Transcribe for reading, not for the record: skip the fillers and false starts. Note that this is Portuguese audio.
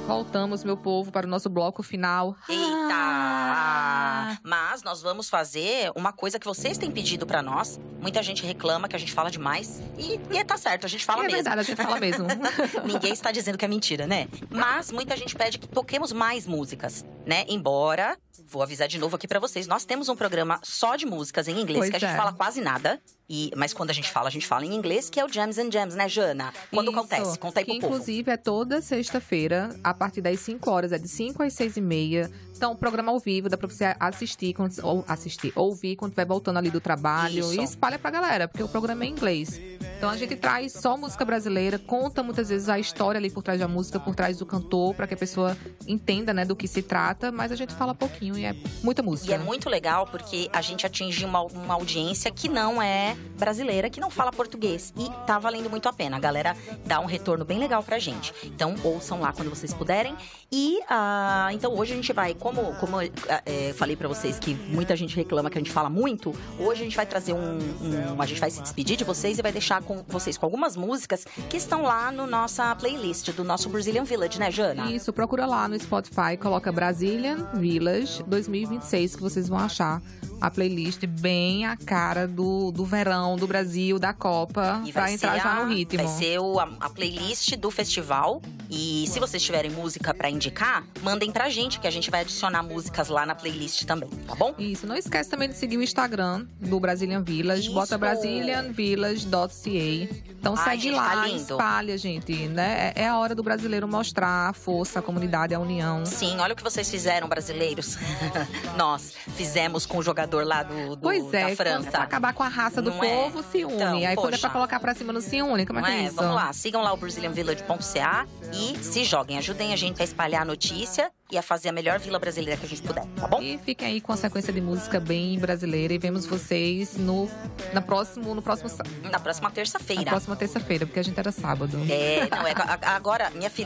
Voltamos, meu povo, para o nosso bloco final. Eita! Mas nós vamos fazer uma coisa que vocês têm pedido pra nós. Muita gente reclama que a gente fala demais. E tá certo, a gente fala mesmo. É verdade, a gente fala mesmo. Ninguém está dizendo que é mentira, né? Mas muita gente pede que toquemos mais músicas, né? Embora, vou avisar de novo aqui pra vocês, nós temos um programa só de músicas em inglês, Pois que a gente é. fala quase nada. Mas quando a gente fala em inglês, que é o Jams and Jams, né, Jana? Quando Isso, acontece? Conta aí que pro povo. inclusive é toda sexta-feira, a partir das 5 horas, é de 5 às 6h30. Então, programa ao vivo, dá pra você ouvir quando estiver voltando ali do trabalho. Isso. E espalha pra galera, porque o programa é em inglês. Então, a gente traz só música brasileira, conta muitas vezes a história ali por trás da música, por trás do cantor, pra que a pessoa entenda, né, do que se trata. Mas a gente fala pouquinho e é muita música. E é muito legal porque a gente atinge uma audiência que não é brasileira, que não fala português. E tá valendo muito a pena. A galera dá um retorno bem legal pra gente. Então, ouçam lá quando vocês puderem. E, então, hoje a gente vai, como eu falei pra vocês que muita gente reclama que a gente fala muito, hoje a gente vai trazer a gente vai se despedir de vocês e vai deixar com vocês com algumas músicas que estão lá no nossa playlist do nosso Brazilian Village, né, Jana? Isso, procura lá no Spotify, coloca Brazilian Village 2026, que vocês vão achar a playlist bem a cara do verão, do Brasil, da Copa, pra entrar já no ritmo. Vai ser a playlist do festival. E se vocês tiverem música pra indicar, mandem pra gente, que a gente vai adicionar músicas lá na playlist também, tá bom? Isso, não esquece também de seguir o Instagram do Brazilian Village, Isso. bota brazilianvillage.ca. Então Ai, segue gente, lá, tá lindo. espalha, gente, né? É a hora do brasileiro mostrar a força, a comunidade, a união. Sim, olha o que vocês fizeram, brasileiros. Nós fizemos com o jogador lá Pois da é, França. quando é pra acabar com a raça do Não é? povo, se une. Então, Aí quando é poxa. pra colocar pra cima, não se une. Como é Não que é é? isso? Vamos lá, sigam lá o brazilianvillage.ca e se joguem, ajudem a gente a espalhar a notícia e a fazer a melhor vila brasileira que a gente puder, tá bom? E fiquem aí com a sequência de música bem brasileira. E vemos vocês na próxima Na próxima terça-feira. terça-feira, porque a gente era sábado. Não, agora, minha filha,